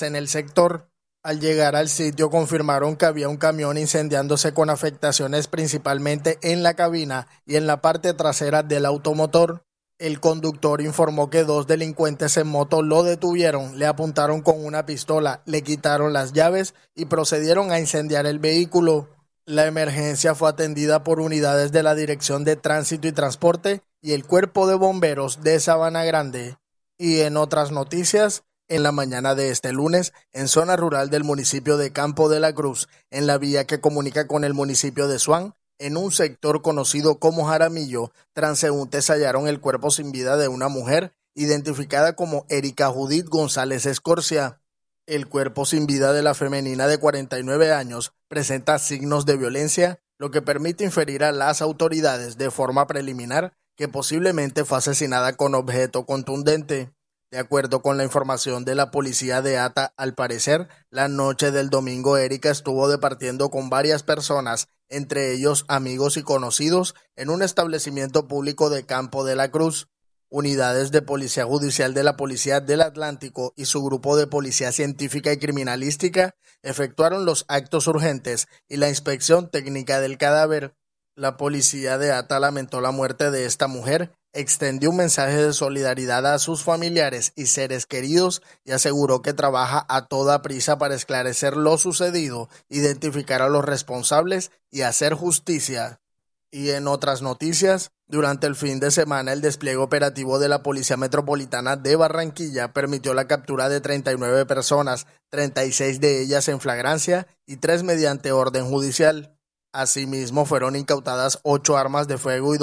en el sector. Al llegar al sitio confirmaron que había un camión incendiándose con afectaciones principalmente en la cabina y en la parte trasera del automotor. El conductor informó que dos delincuentes en moto lo detuvieron, le apuntaron con una pistola, le quitaron las llaves y procedieron a incendiar el vehículo. La emergencia fue atendida por unidades de la Dirección de Tránsito y Transporte y el Cuerpo de Bomberos de Sabana Grande. Y en otras noticias, en la mañana de este lunes, en zona rural del municipio de Campo de la Cruz, en la vía que comunica con el municipio de Suán, en un sector conocido como Jaramillo, transeúntes hallaron el cuerpo sin vida de una mujer identificada como Erika Judith González Escorcia. El cuerpo sin vida de la femenina de 49 años presenta signos de violencia, lo que permite inferir a las autoridades de forma preliminar que posiblemente fue asesinada con objeto contundente. De acuerdo con la información de la policía de Ata, al parecer, la noche del domingo Erika estuvo departiendo con varias personas, entre ellos amigos y conocidos, en un establecimiento público de Campo de la Cruz. Unidades de Policía Judicial de la Policía del Atlántico y su grupo de Policía Científica y Criminalística efectuaron los actos urgentes y la inspección técnica del cadáver. La policía de Ata lamentó la muerte de esta mujer, extendió un mensaje de solidaridad a sus familiares y seres queridos y aseguró que trabaja a toda prisa para esclarecer lo sucedido, identificar a los responsables y hacer justicia. Y en otras noticias, durante el fin de semana el despliegue operativo de la Policía Metropolitana de Barranquilla permitió la captura de 39 personas, 36 de ellas en flagrancia y 3 mediante orden judicial. Asimismo, fueron incautadas 8 armas de fuego y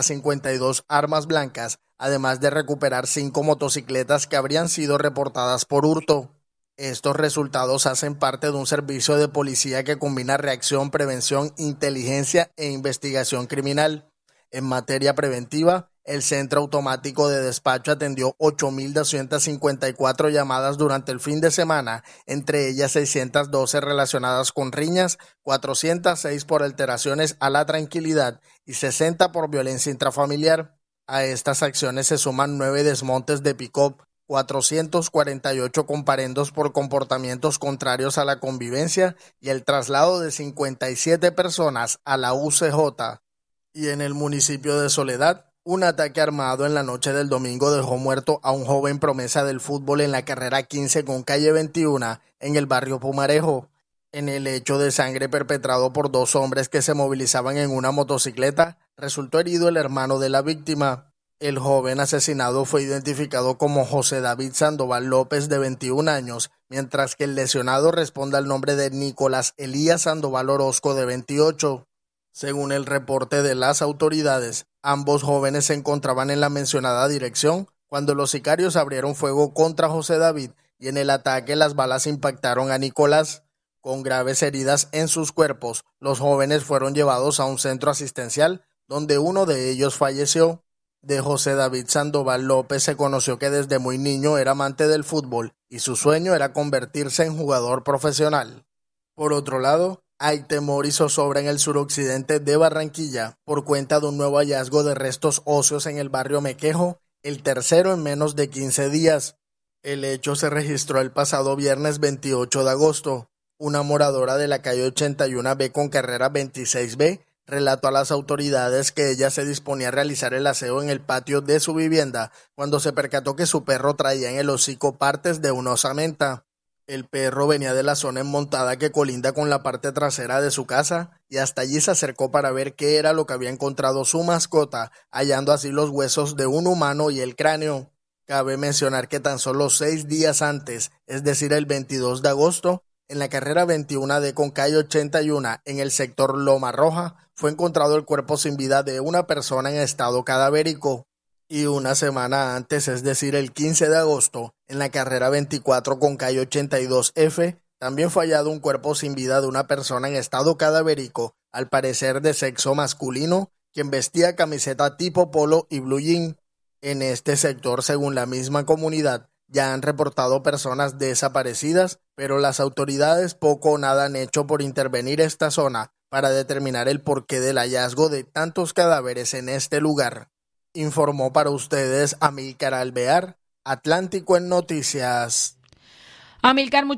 252 armas blancas, además de recuperar 5 motocicletas que habrían sido reportadas por hurto. Estos resultados hacen parte de un servicio de policía que combina reacción, prevención, inteligencia e investigación criminal. En materia preventiva, el Centro Automático de Despacho atendió 8.254 llamadas durante el fin de semana, entre ellas 612 relacionadas con riñas, 406 por alteraciones a la tranquilidad y 60 por violencia intrafamiliar. A estas acciones se suman 9 desmontes de pick-up, 448 comparendos por comportamientos contrarios a la convivencia y el traslado de 57 personas a la UCJ. Y en el municipio de Soledad, un ataque armado en la noche del domingo dejó muerto a un joven promesa del fútbol en la carrera 15 con calle 21 en el barrio Pumarejo. En el hecho de sangre perpetrado por 2 hombres que se movilizaban en una motocicleta, resultó herido el hermano de la víctima. El joven asesinado fue identificado como José David Sandoval López, de 21 años, mientras que el lesionado responde al nombre de Nicolás Elías Sandoval Orozco, de 28. Según el reporte de las autoridades, ambos jóvenes se encontraban en la mencionada dirección cuando los sicarios abrieron fuego contra José David y en el ataque las balas impactaron a Nicolás. Con graves heridas en sus cuerpos, los jóvenes fueron llevados a un centro asistencial donde uno de ellos falleció. De José David Sandoval López se conoció que desde muy niño era amante del fútbol y su sueño era convertirse en jugador profesional. Por otro lado, hay temor y zozobra en el suroccidente de Barranquilla por cuenta de un nuevo hallazgo de restos óseos en el barrio Mequejo, el tercero en menos de 15 días. El hecho se registró el pasado viernes 28 de agosto. Una moradora de la calle 81B con carrera 26B relató a las autoridades que ella se disponía a realizar el aseo en el patio de su vivienda cuando se percató que su perro traía en el hocico partes de una osamenta. El perro venía de la zona enmontada que colinda con la parte trasera de su casa y hasta allí se acercó para ver qué era lo que había encontrado su mascota, hallando así los huesos de un humano y el cráneo. Cabe mencionar que tan solo 6 días antes, es decir, el 22 de agosto, en la carrera 21D con calle 81 en el sector Loma Roja, fue encontrado el cuerpo sin vida de una persona en estado cadavérico. Y una semana antes, es decir, el 15 de agosto, en la carrera 24 con calle 82F, también fue hallado un cuerpo sin vida de una persona en estado cadavérico, al parecer de sexo masculino, quien vestía camiseta tipo polo y blue jean. En este sector, según la misma comunidad, ya han reportado personas desaparecidas, pero las autoridades poco o nada han hecho por intervenir esta zona para determinar el porqué del hallazgo de tantos cadáveres en este lugar. Informó para ustedes Amílcar Alvear, Atlántico en Noticias. Amilcar,